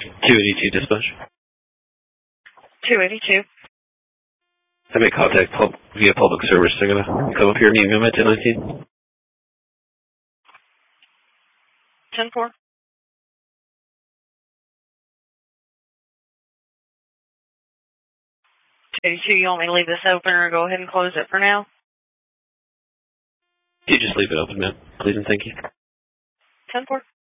282 dispatch. 282. I made contact via public service. They're going to come up here and meet me on my 1019. 10-4. 82, you want me to leave this open or go ahead and close it for now? You just leave it open, man. Please and thank you. 10-4.